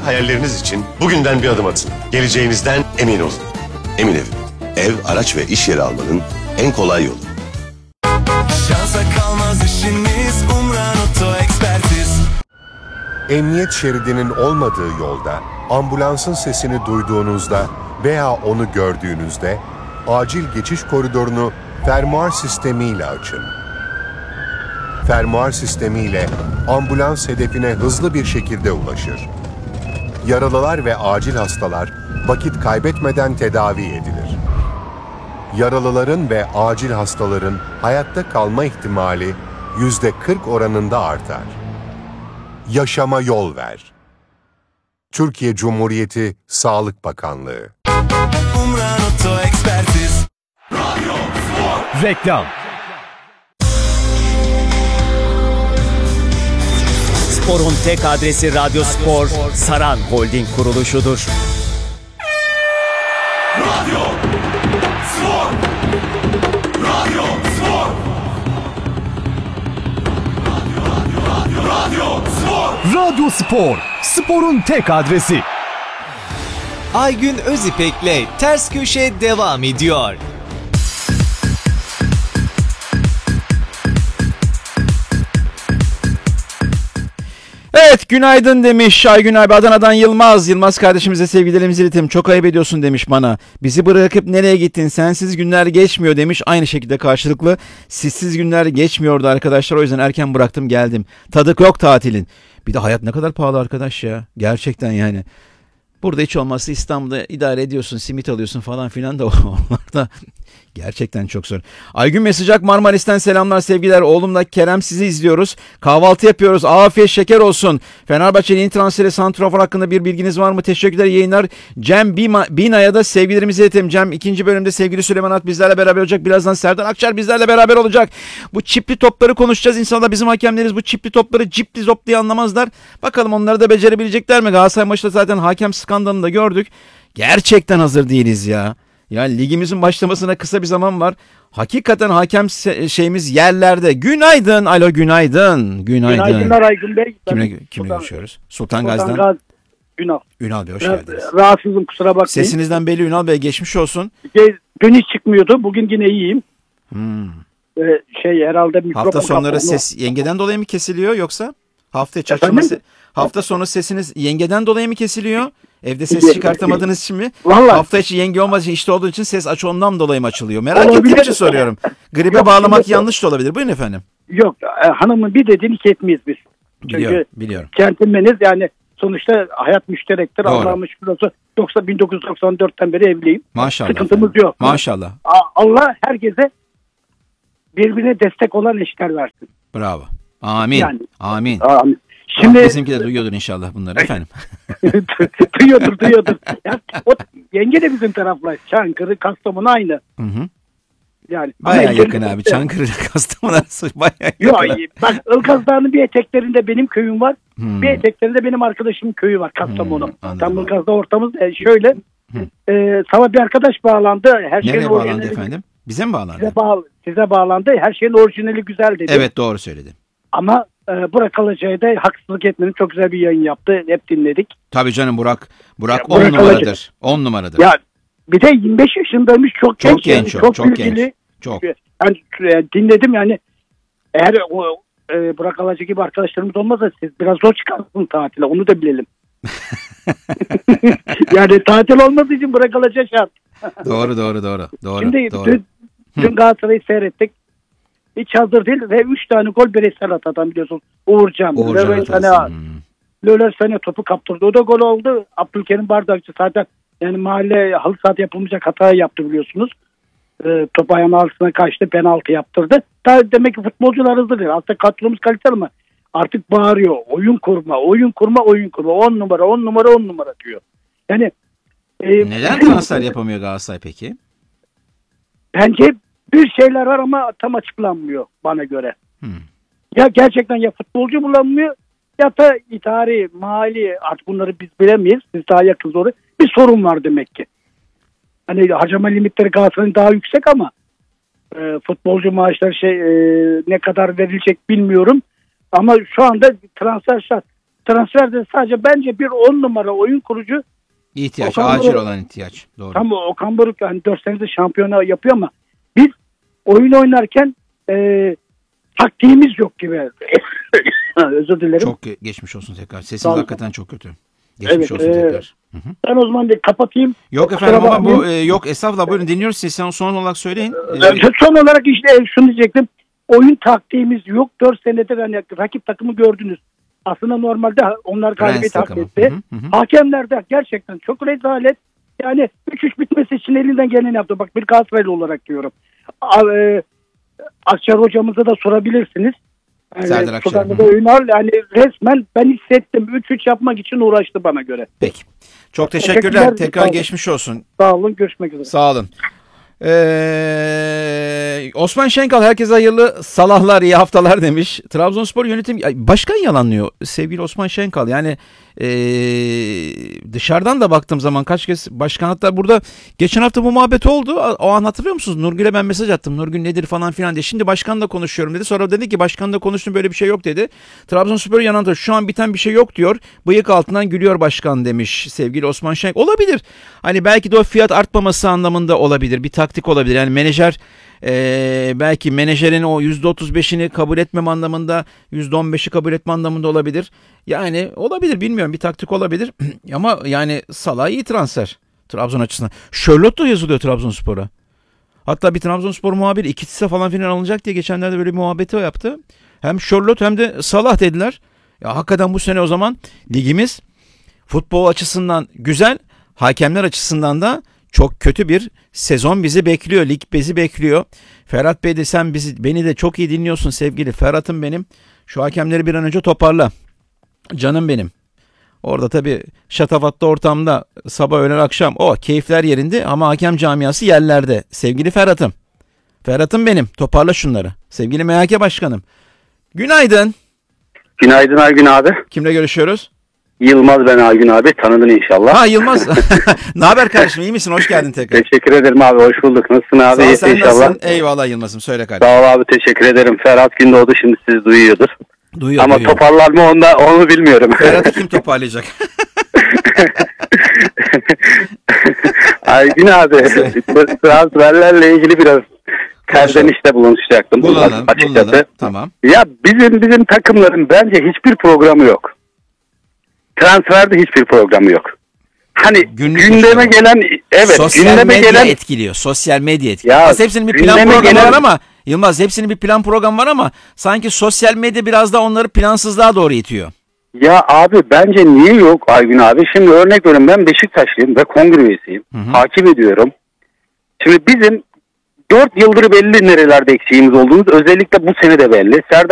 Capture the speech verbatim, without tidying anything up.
hayalleriniz için bugünden bir adım atın. Geleceğinizden emin olun. Emin Ev. Ev, araç ve iş yeri almanın en kolay yolu. Şansa kalmaz işiniz, Umran Oto Ekspertiz. Emniyet şeridinin olmadığı yolda, ambulansın sesini duyduğunuzda veya onu gördüğünüzde acil geçiş koridorunu fermuar sistemiyle açın. Fermuar sistemiyle ambulans hedefine hızlı bir şekilde ulaşır. Yaralılar ve acil hastalar vakit kaybetmeden tedavi edilir. Yaralıların ve acil hastaların hayatta kalma ihtimali yüzde kırk oranında artar. Yaşama yol ver. Türkiye Cumhuriyeti Sağlık Bakanlığı. Umran Oto Ekspertiz. Reklam. Spor'un tek adresi Radyo Spor, Saran Holding kuruluşudur. Radyo Spor. Radyo Spor. Radyo, radyo, radyo, radyo Spor. Radyo Spor, sporun tek adresi. Aygün Özipek'le Ters Köşe devam ediyor. Evet, günaydın demiş Aygün abi. Adana'dan Yılmaz. Yılmaz kardeşimize sevgilerimizi iletim. Çok ayıp ediyorsun demiş bana. Bizi bırakıp nereye gittin? Sensiz günler geçmiyor demiş. Aynı şekilde karşılıklı. Sizsiz günler geçmiyordu arkadaşlar. O yüzden erken bıraktım geldim. Tadı yok tatilin. Bir de hayat ne kadar pahalı arkadaş ya. Gerçekten yani. Burada hiç olmazsa İstanbul'da idare ediyorsun, simit alıyorsun falan filan da onlar da gerçekten çok zor. Aygün Mesajak Marmaris'ten selamlar, sevgiler. Oğlumla Kerem sizi izliyoruz. Kahvaltı yapıyoruz. Afiyet şeker olsun. Fenerbahçe'nin yeni transferi santrafor hakkında bir bilginiz var mı? Teşekkürler, yayınlar. Cem Bina'ya da sevgilerimizi iletelim. Cem ikinci bölümde sevgili Süleyman At bizlerle beraber olacak. Birazdan Serdar Akçar bizlerle beraber olacak. Bu çipli topları konuşacağız. İnşallah bizim hakemlerimiz bu çipli topları cipli zop diye anlamazlar. Bakalım onları da becerebilecekler mi? Galatasaray maçta zaten hakem skandalını da gördük. Gerçekten hazır değiliz ya. Ya ligimizin başlamasına kısa bir zaman var. Hakikaten hakem şeyimiz yerlerde. Günaydın. Alo günaydın. Günaydın. Günaydınlar Aygün Bey. Kimle, kimle Sultan, görüşüyoruz? Sultan, Sultan Gazi'den. Gazi, Ünal. Ünal Bey hoş Biraz geldiniz. Rahatsızım, kusura bakmayın. Sesinizden belli Ünal Bey, geçmiş olsun. Dün hiç çıkmıyordu. Bugün yine iyiyim. Hmm. Ee, şey herhalde mikrofon. Hafta sonları kapalı. ses yengeden dolayı mı kesiliyor yoksa? Hafta içi açılma se- hafta sonu sesiniz yengeden dolayı mı kesiliyor? Evde ses çıkartamadığınız için mi? Vallahi. Hafta içi yenge olmadığı için işte olduğu için ses aç ondan dolayı mı açılıyor? Merak Olabilir. ettiğim için soruyorum. Gribe Yok, bağlamak şimdi- yanlış da olabilir. Buyurun efendim. Yok, e, hanımın bir dediğini iki etmeyiz biz. Biliyorum, Çünkü biliyorum. centilmeniz, yani sonuçta hayat müşterektir. Doğru. Allah'ın şükür olsun. Yoksa bin dokuz yüz doksan dörtten beri evliyim. Maşallah. Sıkıntımız efendim. yok. Maşallah. A- Allah herkese birbirine destek olan eşler versin. Bravo. Amin. Yani. Amin. Amin. Şimdi Şimdi bizimki de duyuyordur inşallah bunları efendim. duyuyordur duyuyordur. Ya, o yenge de bizim taraflar. Çankırı, Kastamonu aynı. Hı hı. Yani Bayağı ama yakın abi. Çankırı ile Kastamonu arası bayağı Yok, yakın. bak Ilgaz Dağı'nın bir eteklerinde benim köyüm var. Hmm. Bir eteklerinde benim arkadaşımın köyü var, Kastamonu. Hmm, anladım. Tam Ilgaz Dağı ortamız e, şöyle. E, sabah bir arkadaş bağlandı. Her şeyin Nereye bağlandı orijinali- efendim? Bize mi bağlandı? Size, bağ, size bağlandı. Her şeyin orijinali güzel dedi. Evet, doğru söyledi. Ama e, Burak Alacay'a da haksızlık etmenin çok güzel bir yayın yaptı. Hep dinledik. Tabii canım, Burak. Burak Ya, on Burak numaradır. on numaradır. Ya bir de yirmi beş yaşındaymış, çok, Çok genç. genç yani, o, çok, çok bilgili. genç. Çok. Yani, e, dinledim yani. Eğer o e, Burak Alacı gibi arkadaşlarımız olmazsa siz biraz zor çıkarsınız tatile. Onu da bilelim. Yani tatil olmadığı için Burak Alacı şart. Doğru doğru doğru. Doğru. Şimdi doğru. dün, dün Galatasaray'ı seyrettik. Hiç hazır değil ve üç tane gol bireysel atadan biliyorsun. Uğurcan. Uğurcan Löler hatası. sana, Hmm. Löler sana topu kaptırdı. O da gol oldu. Abdülkerim Bardakçı zaten yani mahalle halı sahada yapılmayacak hata yaptı biliyorsunuz. E, top ayağının altına kaçtı, penaltı yaptırdı. Daha demek ki futbolcular hızlı değil. Aslında kadromuz kaliteli ama artık bağırıyor. Oyun kurma, oyun kurma, oyun kurma. on numara, on numara, on numara diyor. Yani e, Neden transfer yapamıyor Galatasaray peki? bence bir şeyler var ama tam açıklanmıyor bana göre. Hmm. Ya gerçekten ya futbolcu bulamıyor ya da idari, mali, artık bunları biz bilemeyiz. Biz daha yakın doğru. Bir sorun var demek ki. Hani harcama limitleri Galatasaray'ın daha yüksek ama e, futbolcu maaşları şey e, ne kadar verilecek bilmiyorum. Ama şu anda transfer şart. transferde sadece bence bir on numara oyun kurucu İhtiyaç, Okan acil Buruk- olan ihtiyaç. Doğru. tam Okan Buruk yani dört senedir şampiyona yapıyor ama biz oyun oynarken e, taktiğimiz yok gibi. Özür dilerim. Çok ge- geçmiş olsun tekrar. Sesiniz Sağ olun. hakikaten çok kötü. Geçmiş Evet, olsun e, tekrar. Hı hı. Ben o zaman bir kapatayım. Yok Kusura efendim ama bu bakmayın. e, yok estağfurullah buyurun dinliyoruz sizi. Sen son olarak söyleyin. E, Ee, Son olarak işte şunu diyecektim. Oyun taktiğimiz yok. dört senedir hani rakip takımı gördünüz. Aslında normalde onlar galibiyet hak takımı. etti. Hı hı, hı. Hakemler de gerçekten çok rezalet. Yani üç üç bitmesi için elinden geleni yaptı. Bak bir Galatasaraylı olarak diyorum. A- e, Akçar hocamıza da sorabilirsiniz. Yani Serdar Akçar, Sudan'da hı hı. oynar. Yani resmen ben hissettim. üç üç yapmak için uğraştı bana göre. Peki. Çok teşekkürler. Teşekkürler. Tekrar Sağ olun. geçmiş olsun. Sağ olun. Görüşmek üzere. Sağ olun. Ee, Osman Şenkal herkese hayırlı salahlar, iyi haftalar demiş. Trabzonspor yönetim Ay, başkan yalanlıyor sevgili Osman Şenkal. Yani ee, dışarıdan da baktığım zaman kaç kez başkan, hatta burada geçen hafta bu muhabbet oldu. O an hatırlıyor musunuz? Nurgül'e ben mesaj attım. Nurgül nedir falan filan diye. Şimdi başkanla konuşuyorum dedi. Sonra dedi ki başkanla konuştum, böyle bir şey yok dedi. Trabzonspor yanında şu an biten bir şey yok diyor. Bıyık altından gülüyor başkan demiş sevgili Osman Şenkal. Olabilir. Hani belki de o fiyat artmaması anlamında olabilir. Bir taktik olabilir. Yani menajer Ee, belki menajerin o yüzde otuz beşini kabul etmem anlamında, yüzde on beşi kabul etme anlamında olabilir. Yani olabilir, bilmiyorum, bir taktik olabilir. Ama yani Salah iyi transfer Trabzon açısından. Charlotte da yazılıyor Trabzonspor'a. Hatta bir Trabzonspor muhabiri ikisi falan filan alınacak diye geçenlerde böyle bir muhabbeti yaptı. Hem Charlotte hem de Salah dediler. Ya hakikaten bu sene o zaman ligimiz futbol açısından güzel, hakemler açısından da çok kötü bir sezon bizi bekliyor. Lig bizi bekliyor. Ferhat Bey de sen bizi, beni de çok iyi dinliyorsun sevgili Ferhat'ım benim. Şu hakemleri bir an önce toparla. Canım benim. Orada tabii şatafatlı ortamda sabah öğlen akşam o keyifler yerinde ama hakem camiası yerlerde. Sevgili Ferhat'ım. Ferhat'ım benim. Toparla şunları. Sevgili M H K Başkanım. Günaydın. Günaydın Aygün abi. Kimle görüşüyoruz? Yılmaz ben Aygün abi. Tanıdın inşallah. Ha Yılmaz. Ne haber kardeşim? İyi misin? Hoş geldin tekrar. Teşekkür ederim abi. Hoş bulduk. Nasılsın abi? Sağ ol, İyisin sen inşallah. nasılsın? Eyvallah Yılmaz'ım. Söyle kardeşim. Sağ ol abi. Teşekkür ederim. Ferhat Gündoğdu şimdi sizi duyuyordur. Duyuyor, Ama duyuyor. toparlar mı onda, onu bilmiyorum. Ferhat'ı kim toparlayacak? Aygün abi. Transferlerle ilgili biraz serzenişte bulunuşacaktım. Bulalım, açıkçası. bulalım. Tamam. Ya bizim bizim takımların bence hiçbir programı yok. Transferde hiçbir programı yok. Hani Günlük gündeme işte. gelen evet Sosyal gündeme medya gelen etkiliyor. Sosyal medya etkiliyor. Ya, Aslında hepsinin bir plan gündeme programı gelen- var ama Yılmaz, hepsinin bir plan programı var ama sanki sosyal medya biraz da onları plansızlığa doğru itiyor. Ya abi bence niye yok Aygün abi? Şimdi örnek veriyorum, ben Beşiktaşlıyım ve kongre üyesiyim. Hı hı. Takip ediyorum. Şimdi bizim dört yıldır belli nerelerde eksiğimiz olduğumuz, özellikle bu sene de belli. Serdar